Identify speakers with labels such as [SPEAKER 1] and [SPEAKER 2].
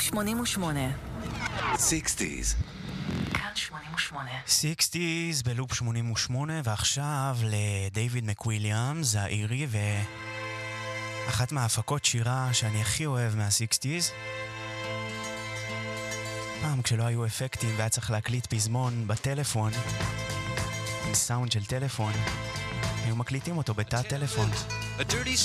[SPEAKER 1] 88.
[SPEAKER 2] 60s.
[SPEAKER 1] כאן 88.
[SPEAKER 3] 60s בלופ 88, ועכשיו לדייוויד מקוויליאמס האירי, ואחת מההפקות שירה שאני הכי אוהב מה-60s. פעם כשלא היו אפקטים והיה צריך להקליט פזמון בטלפון עם סאונד של טלפון, היו מקליטים אותו בתא טלפון.